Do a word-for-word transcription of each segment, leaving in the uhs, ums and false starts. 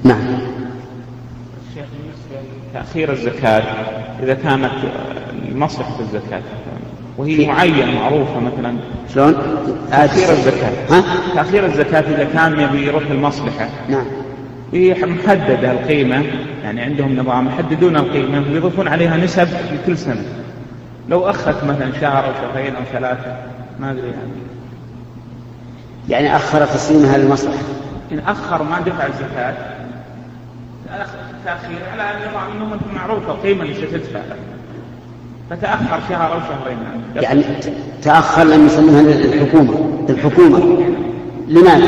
نعم. الشيخ بالنسبة لتأخير الزكاة إذا كانت مصلحة الزكاة وهي معينة معروفة مثلا شلون؟ تأخير الزكاة ها؟ تأخير الزكاة إذا كان يبي يروح المصلحة نعم وهي محددة القيمة، يعني عندهم نظام يحددون القيمة ويضيفون عليها نسب لكل سنة. لو أخذت مثلا شهر أو شهرين أو ثلاثة ما أدري يعني يعني أخر تسليمها للمصلحة. إن أخر ما دفع الزكاة تأخير على النظام أنه معروفة القيمة اللي ستدفع فتأخر شهر أو شهرين يعني تأخر لم يسلمها للحكومة للحكومة لماذا؟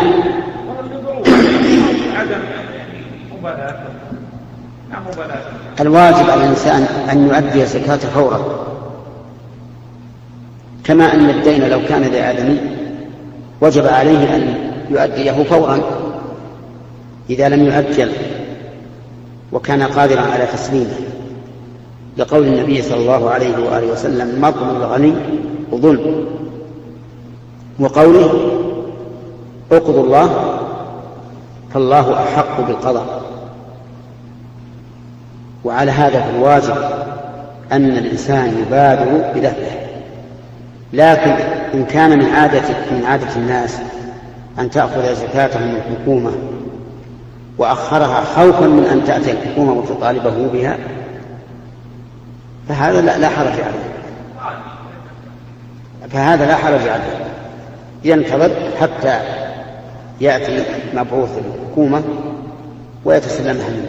عدم مبالاة. الواجب على الإنسان أن يؤدي زكاة فورا، كما أن الدين لو كان لآدمي وجب عليه أن يؤديه فورا إذا لم يؤجل وكان قادرا على تسليمه، لقول النبي صلى الله عليه وآله وسلم مطل الغني ظلم، وقوله اقضوا الله فالله أحق بالقضاء. وعلى هذا الواجب أن الإنسان يبادر بدفعه، لكن إن كان من عادة من عادة الناس أن تأخذ زكاتهم الحكومة وأخرها خوفا من أن تأتي الحكومة وتطالبه بها فهذا لا, لا حرج عليه فهذا لا حرج عليه ينتظر حتى يأتي مبعوث الحكومة ويتسلمها منه.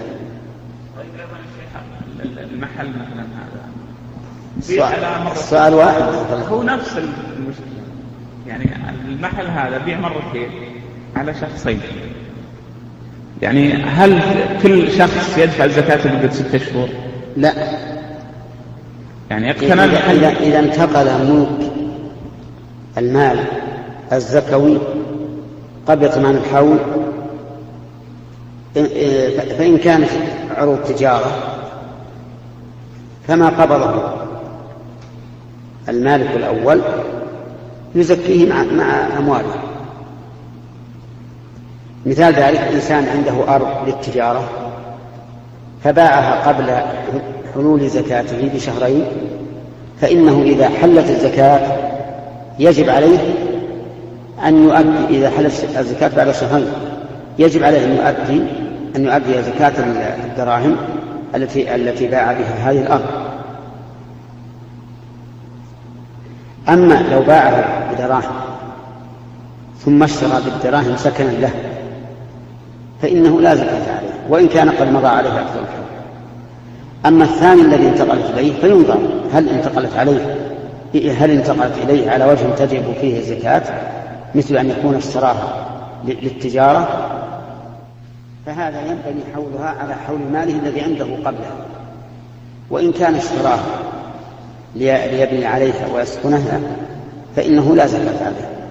المحل مثلا هذا السؤال, السؤال واحد هو نفس المشكلة، يعني المحل هذا بيع مرتين على شخصين، يعني هل كل شخص يدفع الزكاة لمدة ستة شهور؟ لا، يعني اقتنى إذا, إذا انتقل ملك المال الزكوي قبل تمام الحول فإن كانت عروض تجارة فما قبضه المالك الأول يزكيه مع, مع أمواله. مثال ذلك إنسان عنده أرض للتجارة فباعها قبل حلول زكاته بشهرين، فإنه إذا حلت الزكاة يجب عليه أن يؤدي، إذا حلت الزكاة بعد شهرين يجب عليه أن يؤدي أن يؤدي زكاة الدراهم التي التي باع بها هذه الأرض. أما لو باعها بدراهم ثم اشترى بالدراهم سكنا له فإنه لا زكاة عليه وإن كان قد مضى عليه أكثر الحول. أما الثاني الذي انتقلت إليه فينظر هل انتقلت عليه هل انتقلت إليه على وجه تجب فيه الزكاة، مثل أن يكون اشتراها للتجارة فهذا ينبني حولها على حول ماله الذي عنده قبله، وإن كان اشتراها ليبني عليها ويسكنها فإنه لا زكاة عليه.